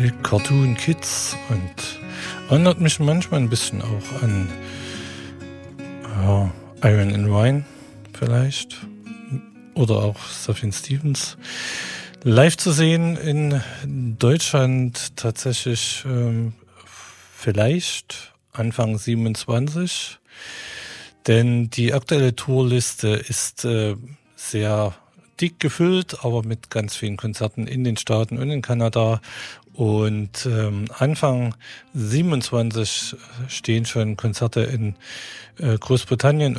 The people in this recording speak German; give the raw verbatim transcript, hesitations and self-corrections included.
die Cartoon Kids und erinnert mich manchmal ein bisschen auch an ja, Iron and Wine vielleicht oder auch Sufjan Stevens. Live zu sehen in Deutschland tatsächlich ähm, vielleicht Anfang siebenundzwanzig, denn die aktuelle Tourliste ist äh, sehr dick gefüllt, aber mit ganz vielen Konzerten in den Staaten und in Kanada. Und ähm, Anfang siebenundzwanzig stehen schon Konzerte in äh, Großbritannien